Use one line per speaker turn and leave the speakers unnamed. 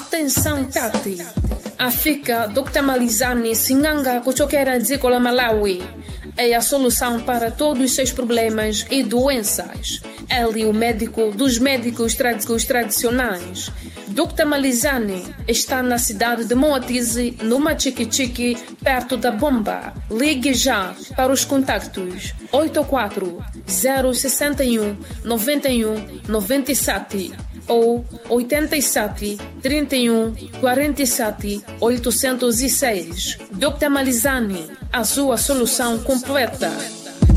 Atenção, Tati. África Dr. Malizani Singanga Kuchokera Dzikola Malawi é a solução para todos os seus problemas e doenças. Ele é o médico dos médicos tradicionais. Dr. Malizani está na cidade de Moatize, no Machiquichiqui, perto da Bomba. Ligue já para os contactos 84 061 91 97 ou 87 31 47 806. Dr. Malizani, a sua solução completa.